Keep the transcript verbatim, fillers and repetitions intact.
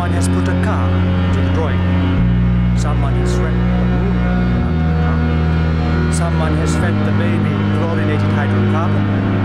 Someone has put a car to the drawing room. Someone has swept the moon under the carpet. Someone has fed the baby chlorinated hydrocarbon.